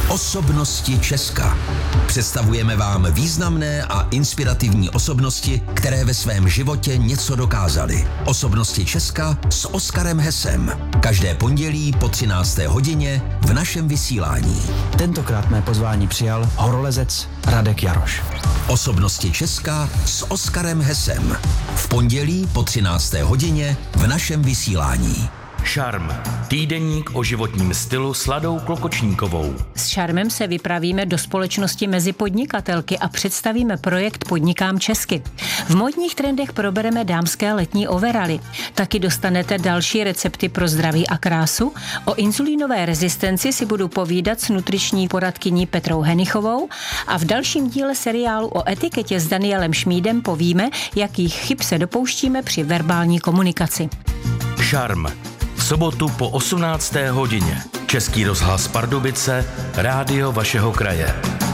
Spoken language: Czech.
Osobnosti Česka. Představujeme vám významné a inspirativní osobnosti, které ve svém životě něco dokázaly. Osobnosti Česka s Oskarem Hesem. Každé pondělí po 13. hodině v našem vysílání. Tentokrát mé pozvání přijal horolezec Radek Jaroš. Osobnosti Česka s Oskarem Hesem. V pondělí po 13. hodině v našem vysílání. Šarm. Týdeník o životním stylu s Ladou Klokočníkovou. S Šarmem se vypravíme do společnosti mezi podnikatelky a představíme projekt Podnikám česky. V módních trendech probereme dámské letní overaly. Taky dostanete další recepty pro zdraví a krásu. O inzulínové rezistenci si budu povídat s nutriční poradkyní Petrou Henichovou a v dalším díle seriálu o etiketě s Danielem Šmídem povíme, jakých chyb se dopouštíme při verbální komunikaci. Šarm. V sobotu po 18. hodině. Český rozhlas Pardubice, rádio vašeho kraje.